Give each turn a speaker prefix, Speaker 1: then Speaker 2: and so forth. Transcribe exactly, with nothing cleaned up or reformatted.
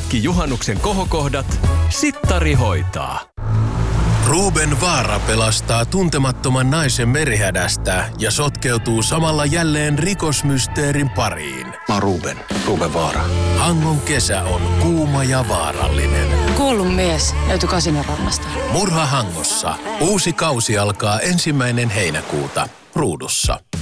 Speaker 1: Kaikki juhannuksen kohokohdat Sittari hoitaa.
Speaker 2: Ruben Vaara pelastaa tuntemattoman naisen merihädästä ja sotkeutuu samalla jälleen rikosmysteerin pariin.
Speaker 3: Mä oon Ruben, Ruben Vaara.
Speaker 2: Hangon kesä on kuuma ja vaarallinen.
Speaker 4: Kuollut mies löytyi Kasinorannasta.
Speaker 2: Murha Hangossa. Uusi kausi alkaa ensimmäinen heinäkuuta Ruudussa.